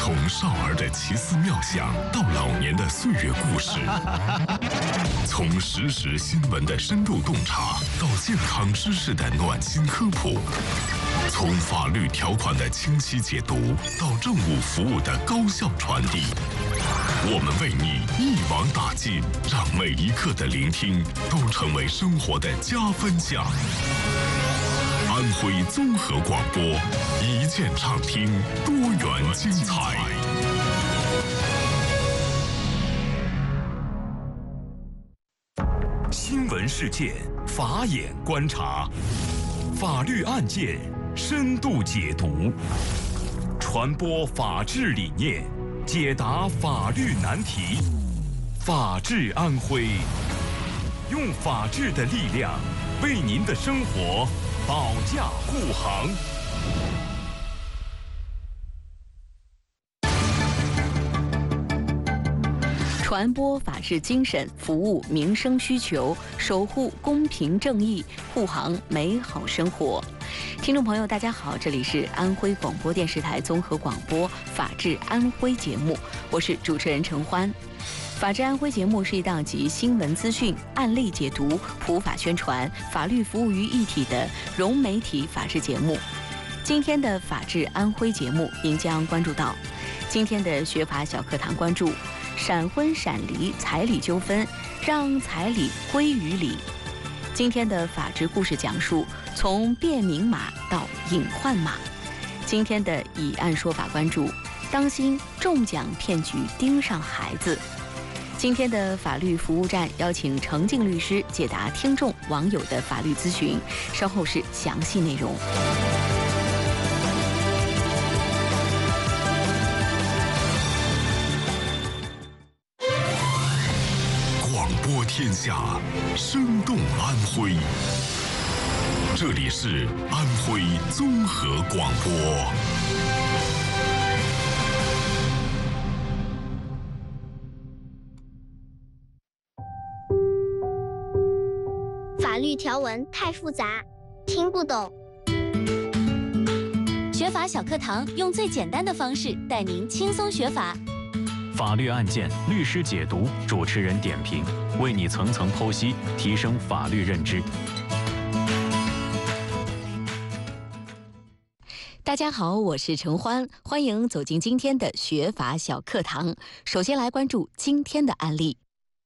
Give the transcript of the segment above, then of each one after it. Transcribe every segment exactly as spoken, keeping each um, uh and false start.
从少儿的奇思妙想到老年的岁月故事，从实时新闻的深度洞察到健康知识的暖心科普，从法律条款的清晰解读到政务服务的高效传递，我们为你一网打尽，让每一刻的聆听都成为生活的加分项。安徽综合广播，一键畅听，多元精彩。新闻事件，法眼观察，法律案件深度解读，传播法治理念，解答法律难题。法治安徽，用法治的力量为您的生活保驾护航。 传播法治精神，服务民生需求，守护公平正义，护航美好生活。听众朋友，大家好，这里是安徽广播电视台综合广播《法治安徽》节目，我是主持人陈欢。法治安徽节目是一档集新闻资讯、案例解读、普法宣传、法律服务于一体的融媒体法治节目。今天的法治安徽节目，您将关注到今天的学法小课堂，关注闪婚闪离彩礼纠纷，让彩礼归于理。今天的法治故事讲述从变名马到隐患马。今天的以案说法关注当心中奖骗局盯上孩子。今天的法律服务站邀请程静律师解答听众网友的法律咨询，稍后是详细内容。 广播天下，生动安徽。这里是安徽综合广播。 法律条文太复杂，听不懂。 学法小课堂用最简单的方式带您轻松学法。 法律案件，律师解读，主持人点评，为你层层剖析，提升法律认知。 大家好，我是陈欢，欢迎走进今天的学法小课堂。首先来关注今天的案例。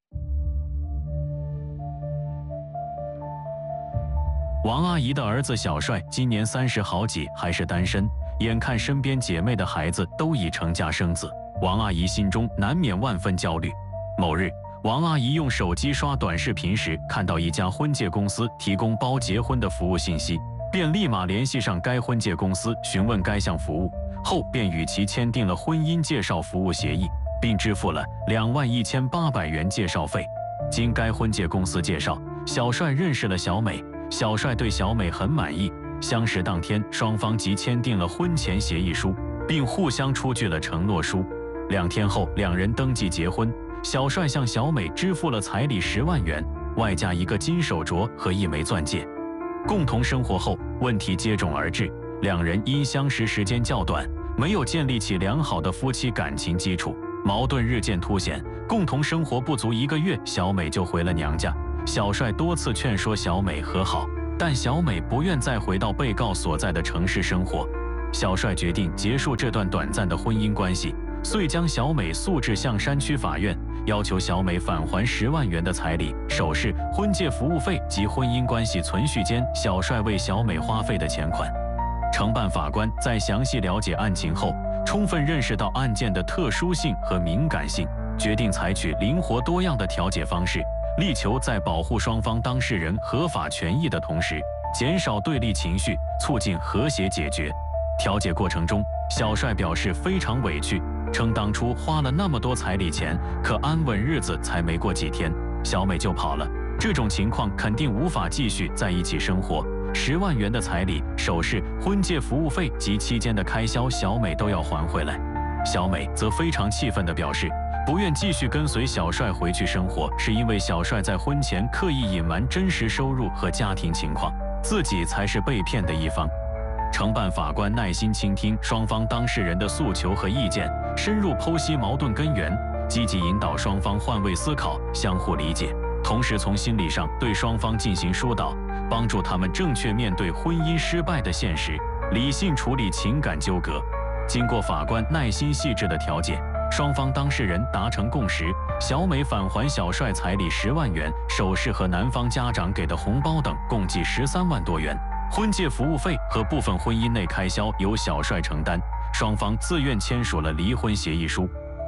王阿姨的儿子小帅今年三十好几，还是单身，眼看身边姐妹的孩子都已成家生子，王阿姨心中难免万分焦虑。某日，王阿姨用手机刷短视频时，看到一家婚介公司提供包结婚的服务信息，便立马联系上该婚介公司询问该项服务，后便与其签订了婚姻介绍服务协议，并支付了两万一千八百元介绍费。经该婚介公司介绍，小帅认识了小美，小帅对小美很满意，相识当天，双方即签订了婚前协议书，并互相出具了承诺书。两天后，两人登记结婚，小帅向小美支付了彩礼十万元，外加一个金手镯和一枚钻戒。共同生活后，问题接踵而至，两人因相识时间较短，没有建立起良好的夫妻感情基础，矛盾日渐凸显。共同生活不足一个月，小美就回了娘家。小帅多次劝说小美和好，但小美不愿再回到被告所在的城市生活。小帅决定结束这段短暂的婚姻关系，遂将小美诉至象山区法院，要求小美返还十万元的彩礼、首饰、婚介服务费及婚姻关系存续间小帅为小美花费的钱款。承办法官在详细了解案情后，充分认识到案件的特殊性和敏感性，决定采取灵活多样的调解方式，力求在保护双方当事人合法权益的同时，减少对立情绪，促进和谐解决。调解过程中，小帅表示非常委屈，称当初花了那么多彩礼钱，可安稳日子才没过几天，小美就跑了。这种情况肯定无法继续在一起生活。十万元的彩礼、首饰、婚介服务费及期间的开销，小美都要还回来。小美则非常气愤地表示，不愿继续跟随小帅回去生活，是因为小帅在婚前刻意隐瞒真实收入和家庭情况，自己才是被骗的一方。 承办法官耐心倾听双方当事人的诉求和意见，深入剖析矛盾根源，积极引导双方换位思考，相互理解，同时从心理上对双方进行疏导，帮助他们正确面对婚姻失败的现实，理性处理情感纠葛。经过法官耐心细致的调解，双方当事人达成共识，小美返还小帅彩礼十万元、首饰和男方家长给的红包等，共计十三万多元。婚介服务费和部分婚姻内开销由小帅承担，双方自愿签署了离婚协议书。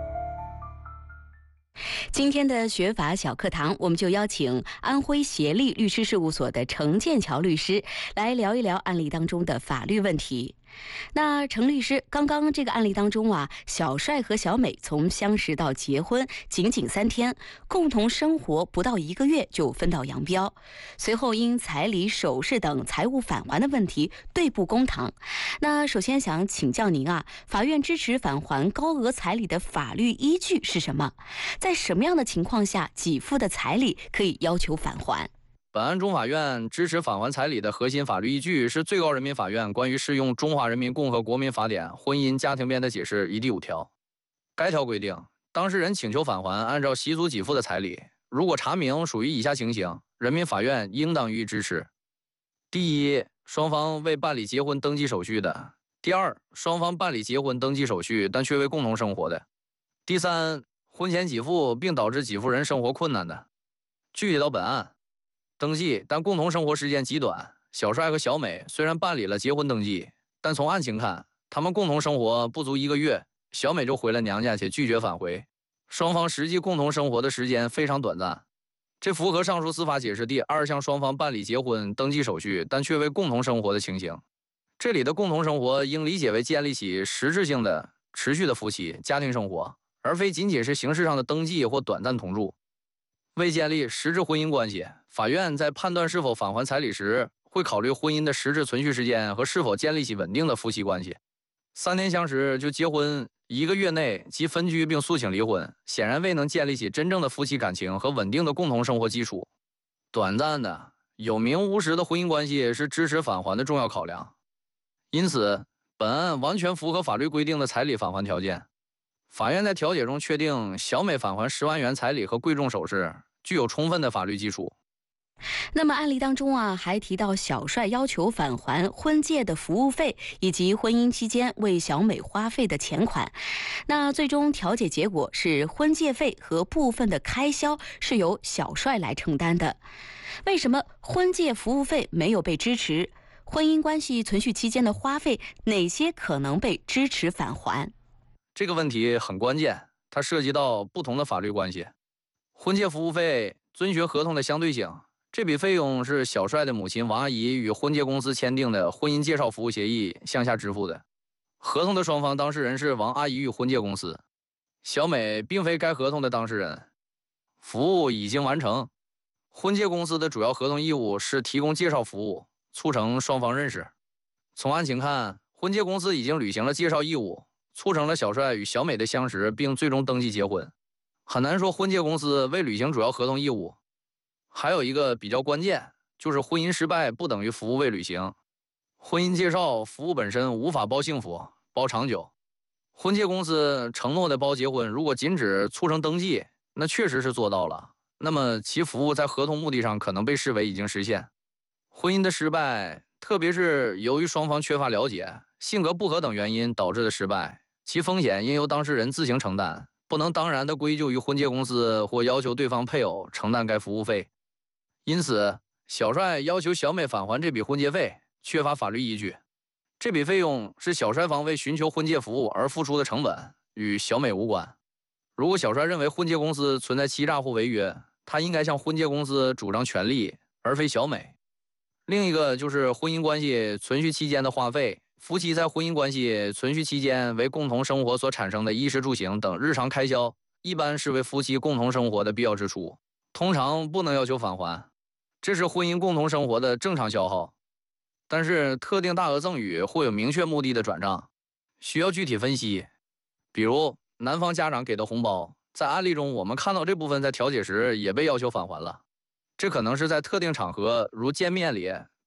今天的学法小课堂，我们就邀请安徽协力律师事务所的程剑桥律师来聊一聊案例当中的法律问题。那程律师，刚刚这个案例当中啊，小帅和小美从相识到结婚仅仅三天，共同生活不到一个月就分道扬镳，随后因彩礼、首饰等财务返还的问题对簿公堂。那首先想请教您啊，法院支持返还高额彩礼的法律依据是什么？在什么样的情况下给付的彩礼可以要求返还？ 本案中法院支持返还彩礼的核心法律依据是最高人民法院关于适用《中华人民共和国民法典》婚姻家庭编的解释一第五条。该条规定，当事人请求返还按照习俗给付的彩礼，如果查明属于以下情形，人民法院应当予以支持：第一，双方未办理结婚登记手续的；第二，双方办理结婚登记手续但却未共同生活的；第三，婚前给付并导致给付人生活困难的。具体到本案，登记但共同生活时间极短，小帅和小美虽然办理了结婚登记，但从案情看，他们共同生活不足一个月，小美就回了娘家且拒绝返回，双方实际共同生活的时间非常短暂。这符合上述司法解释第二项双方办理结婚登记手续但却未共同生活的情形。这里的共同生活应理解为建立起实质性的持续的夫妻家庭生活，而非仅仅是形式上的登记或短暂同住。为建立实质婚姻关系，法院在判断是否返还彩礼时，会考虑婚姻的实质存续时间和是否建立起稳定的夫妻关系。三天相识就结婚，一个月内即分居并诉请离婚，显然未能建立起真正的夫妻感情和稳定的共同生活基础。短暂的、有名无实的婚姻关系是支持返还的重要考量。因此，本案完全符合法律规定的彩礼返还条件。法院在调解中确定，小美返还十万元彩礼和贵重首饰具有充分的法律基础。 那么案例当中啊，还提到小帅要求返还婚介的服务费以及婚姻期间为小美花费的钱款。那最终调解结果是婚介费和部分的开销是由小帅来承担的。为什么婚介服务费没有被支持？婚姻关系存续期间的花费哪些可能被支持返还？ 这个问题很关键，它涉及到不同的法律关系。婚介服务费遵循合同的相对性，这笔费用是小帅的母亲王阿姨与婚介公司签订的婚姻介绍服务协议向下支付的。合同的双方当事人是王阿姨与婚介公司，小美并非该合同的当事人。服务已经完成，婚介公司的主要合同义务是提供介绍服务，促成双方认识。从案情看，婚介公司已经履行了介绍义务，促成了小帅与小美的相识，并最终登记结婚。很难说婚介公司未履行主要合同义务。还有一个比较关键，就是婚姻失败不等于服务未履行。婚姻介绍服务本身无法包幸福、包长久。婚介公司承诺的包结婚，如果仅只促成登记，那确实是做到了，那么其服务在合同目的上可能被视为已经实现。婚姻的失败，特别是由于双方缺乏了解、性格不合等原因导致的失败，其风险应由当事人自行承担，不能当然地归咎于婚介公司或要求对方配偶承担该服务费。因此，小帅要求小美返还这笔婚介费，缺乏法律依据。这笔费用是小帅方为寻求婚介服务而付出的成本，与小美无关。如果小帅认为婚介公司存在欺诈或违约，他应该向婚介公司主张权利，而非小美。另一个就是婚姻关系存续期间的花费，夫妻在婚姻关系存续期间为共同生活所产生的衣食住行等日常开销，一般视为夫妻共同生活的必要支出，通常不能要求返还。这是婚姻共同生活的正常消耗，但是特定大额赠与会有明确目的的转账，需要具体分析。比如男方家长给的红包，在案例中我们看到这部分在调解时也被要求返还了。这可能是在特定场合，如见面礼、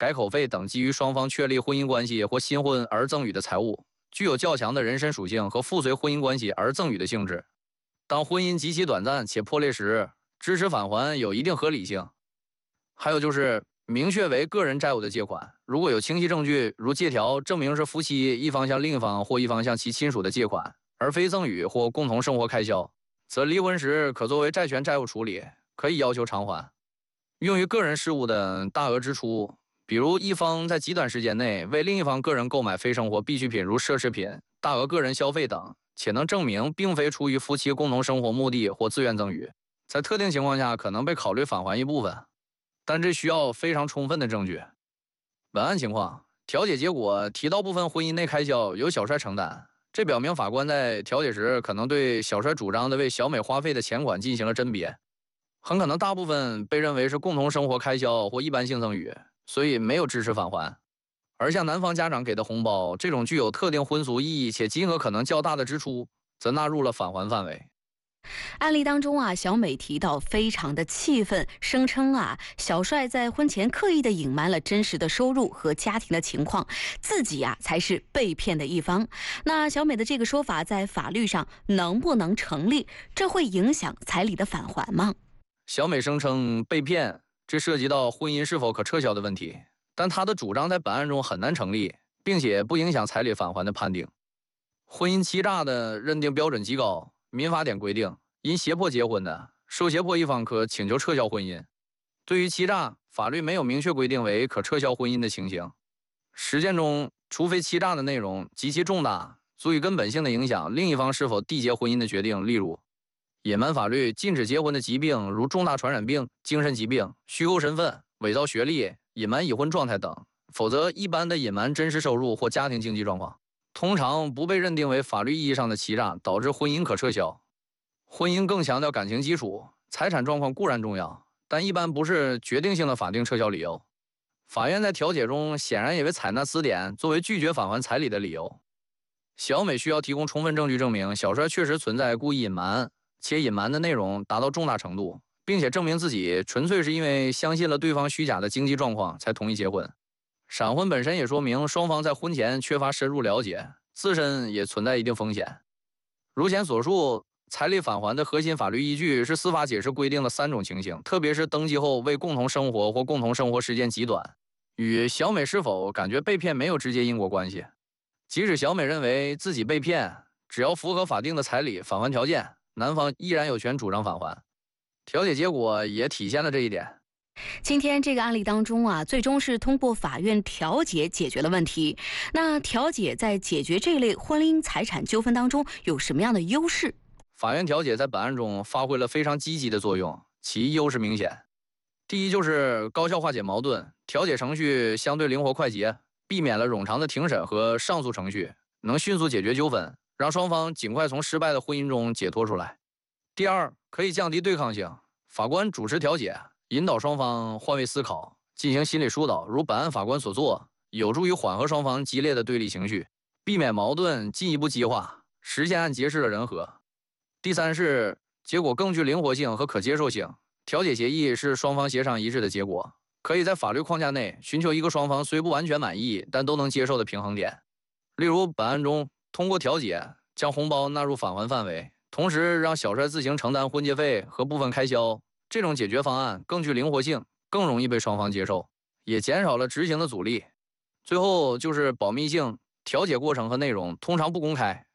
改口费等基于双方确立婚姻关系或新婚而赠与的财物，具有较强的人身属性和附随婚姻关系而赠与的性质。当婚姻极其短暂且破裂时，支持返还有一定合理性。还有就是明确为个人债务的借款，如果有清晰证据，如借条证明是夫妻一方向另一方或一方向其亲属的借款，而非赠与或共同生活开销，则离婚时可作为债权债务处理，可以要求偿还。用于个人事务的大额支出，比如一方在极短时间内为另一方个人购买非生活必需品如奢侈品、大额个人消费等，且能证明并非出于夫妻共同生活目的或自愿赠与，在特定情况下可能被考虑返还一部分，但这需要非常充分的证据。本案情况，调解结果提到部分婚姻内开销由小帅承担，这表明法官在调解时可能对小帅主张的为小美花费的钱款进行了甄别，很可能大部分被认为是共同生活开销或一般性赠与，所以没有支持返还。而向男方家长给的红包，这种具有特定婚俗意义且金额可能较大的支出，则纳入了返还范围。 案例当中啊，小美提到非常的气愤，声称啊，小帅在婚前刻意的隐瞒了真实的收入和家庭的情况，自己啊才是被骗的一方。那小美的这个说法在法律上能不能成立？这会影响彩礼的返还吗？ 小美声称被骗，这涉及到婚姻是否可撤销的问题，但她的主张在本案中很难成立，并且不影响彩礼返还的判定。婚姻欺诈的认定标准极高。民法典规定，因胁迫结婚的，受胁迫一方可请求撤销婚姻。对于欺诈，法律没有明确规定为可撤销婚姻的情形。实践中，除非欺诈的内容极其重大，足以根本性的影响另一方是否缔结婚姻的决定，例如隐瞒法律禁止结婚的疾病，如重大传染病、精神疾病、虚构身份、伪造学历、隐瞒已婚状态等，否则一般的隐瞒真实收入或家庭经济状况，通常不被认定为法律意义上的欺诈，导致婚姻可撤销。婚姻更强调感情基础，财产状况固然重要，但一般不是决定性的法定撤销理由。法院在调解中显然也未采纳此点作为拒绝返还彩礼的理由。小美需要提供充分证据证明小帅确实存在故意隐瞒，且隐瞒的内容达到重大程度，并且证明自己纯粹是因为相信了对方虚假的经济状况才同意结婚。闪婚本身也说明双方在婚前缺乏深入了解，自身也存在一定风险。如前所述，彩礼返还的核心法律依据是司法解释规定的三种情形，特别是登记后为共同生活或共同生活时间极短，与小美是否感觉被骗没有直接因果关系。即使小美认为自己被骗，只要符合法定的彩礼返还条件，男方依然有权主张返还。调解结果也体现了这一点。 今天这个案例当中啊，最终是通过法院调解解决了问题。那调解在解决这类婚姻财产纠纷当中有什么样的优势？ 法院调解在本案中发挥了非常积极的作用，其优势明显。第一就是高效化解矛盾，调解程序相对灵活快捷，避免了冗长的庭审和上诉程序，能迅速解决纠纷，让双方尽快从失败的婚姻中解脱出来。第二，可以降低对抗性，法官主持调解，引导双方换位思考，进行心理疏导，如本案法官所做，有助于缓和双方激烈的对立情绪，避免矛盾进一步激化，实现按揭示的人和。第三是结果更具灵活性和可接受性，调解协议是双方协商一致的结果，可以在法律框架内寻求一个双方虽不完全满意但都能接受的平衡点。例如本案中通过调解将红包纳入返还范围，同时让小帅自行承担婚介费和部分开销，这种解决方案更具灵活性，更容易被双方接受，也减少了执行的阻力。最后就是保密性，调解过程和内容通常不公开，